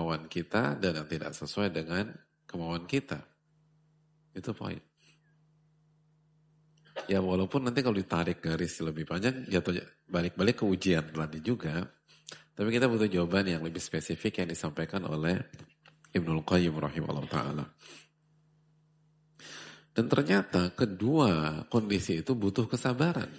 kemauan kita dan yang tidak sesuai dengan kemauan kita. Itu poin. Ya walaupun nanti kalau ditarik garis lebih panjang, jatuhnya balik-balik ke ujian tadi juga. Tapi kita butuh jawaban yang lebih spesifik yang disampaikan oleh Ibnul Qayyim rahimahullah ta'ala. Dan ternyata kedua kondisi itu butuh kesabaran.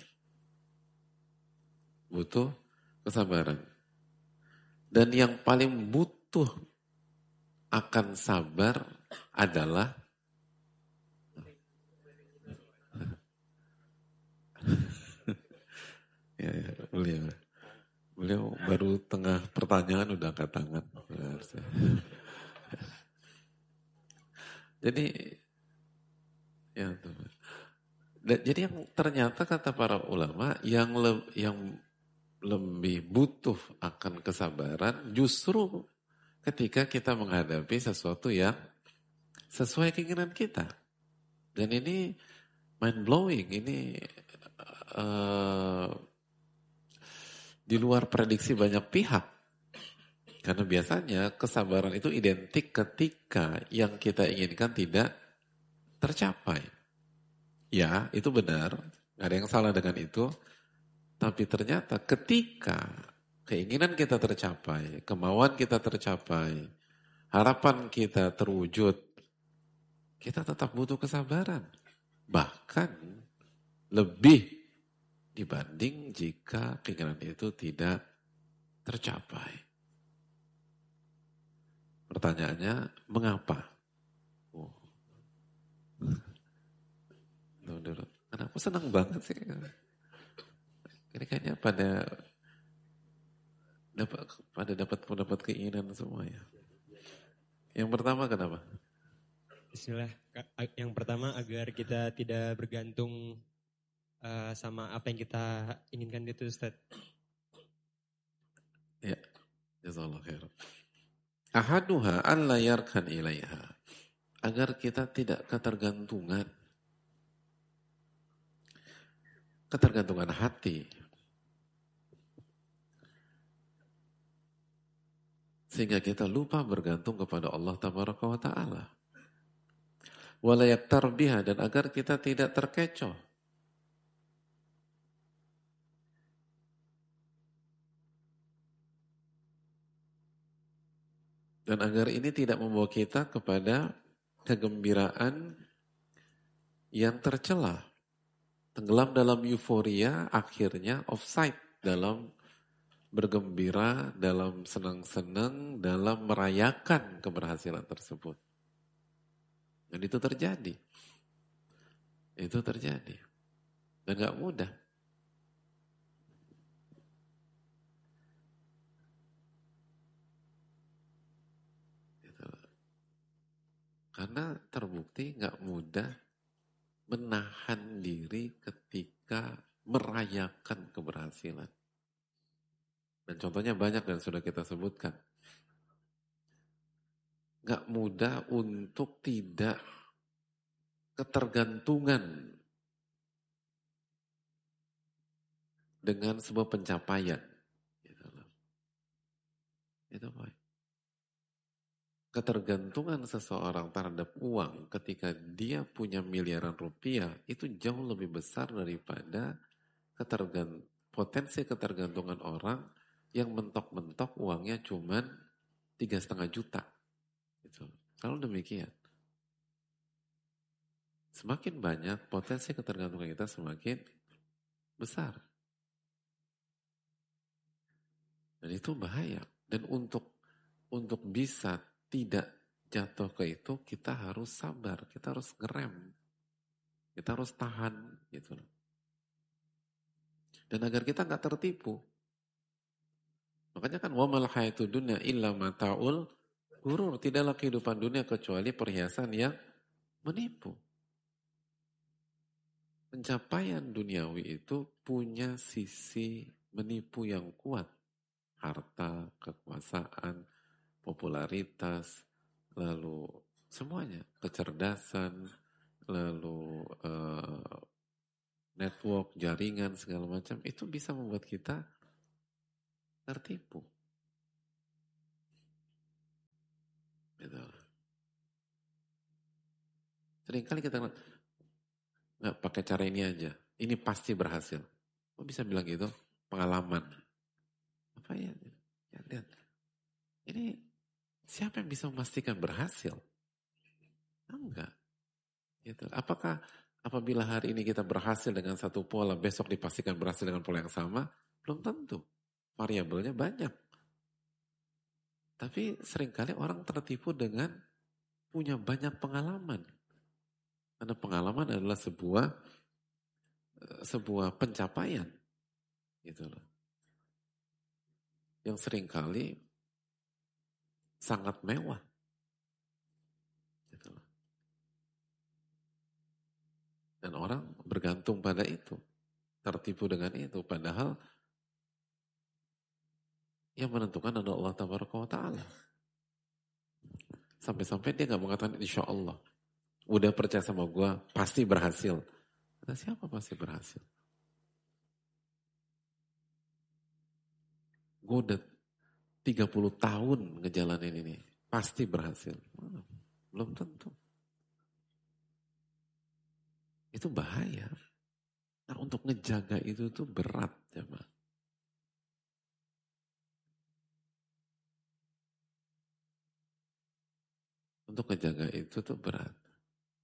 Butuh kesabaran. Dan yang paling butuh akan sabar adalah ya, beliau baru tengah pertanyaan udah angkat tangan. Jadi ya, jadi yang ternyata kata para ulama yang lebih butuh akan kesabaran justru ketika kita menghadapi sesuatu yang sesuai keinginan kita. Dan ini mind blowing, ini di luar prediksi banyak pihak. Karena biasanya kesabaran itu identik ketika yang kita inginkan tidak tercapai. Ya, itu benar. Gak ada yang salah dengan itu. Tapi ternyata ketika keinginan kita tercapai, kemauan kita tercapai, harapan kita terwujud, kita tetap butuh kesabaran. Bahkan lebih dibanding jika keinginan itu tidak tercapai. Pertanyaannya, mengapa? Oh. Kenapa senang banget sih? Ini kayaknya pada dapat keinginan semua ya. Yang pertama kenapa? Bismillah. Yang pertama agar kita tidak bergantung sama apa yang kita inginkan itu, Ustaz. Ya, jazakallahu khair. Ahaduha an la yarkan ilaiha. Agar kita tidak ketergantungan hati. Sehingga kita lupa bergantung kepada Allah Tabaraka wa Ta'ala. Wala yaktar biha, dan agar kita tidak terkecoh. Dan agar ini tidak membawa kita kepada kegembiraan yang tercela. Tenggelam dalam euforia, akhirnya offside dalam bergembira, dalam senang-senang, dalam merayakan keberhasilan tersebut. Dan itu terjadi. Itu terjadi. Dan gak mudah. Gitu. Karena terbukti gak mudah menahan diri ketika merayakan keberhasilan. Dan contohnya banyak dan sudah kita sebutkan. Gak mudah untuk tidak ketergantungan dengan sebuah pencapaian. Itu baik. Ketergantungan seseorang terhadap uang ketika dia punya miliaran rupiah itu jauh lebih besar daripada potensi ketergantungan orang yang mentok-mentok uangnya cuman 3,5 juta. Gitu. Selalu demikian. Semakin banyak potensi ketergantungan kita semakin besar. Dan itu bahaya. Dan untuk bisa tidak jatuh ke itu, kita harus sabar, kita harus ngerem, kita harus tahan, gitu. Dan agar kita nggak tertipu. Makanya kan wamal hayatud dunya illa mata'ul ghurur. Tidaklah kehidupan dunia kecuali perhiasan yang menipu. Pencapaian duniawi itu punya sisi menipu yang kuat. Harta, kekuasaan, popularitas, lalu semuanya, kecerdasan, lalu network, jaringan, segala macam, itu bisa membuat kita tertipu. Seringkali kita nggak pakai cara ini aja. Ini pasti berhasil. Kok bisa bilang gitu? Pengalaman. Apa ya? Ya lihat. Ini siapa yang bisa memastikan berhasil? Enggak. Gitu. Apakah apabila hari ini kita berhasil dengan satu pola, besok dipastikan berhasil dengan pola yang sama? Belum tentu. Variabelnya banyak. Tapi seringkali orang tertipu dengan punya banyak pengalaman. Karena pengalaman adalah sebuah pencapaian. Gitu loh. Yang seringkali sangat mewah. Gitu loh. Dan orang bergantung pada itu. Tertipu dengan itu. Padahal yang menentukan adalah Allah Tabaraka wa Ta'ala. Sampai-sampai dia gak mengatakan insya Allah. Udah percaya sama gue, pasti berhasil. Kata siapa pasti berhasil? Gue udah 30 tahun ngejalanin ini. Pasti berhasil. Belum tentu. Itu bahaya. Nah, untuk ngejaga itu tuh berat. Ya, Pak. Untuk ngejaga itu tuh berat.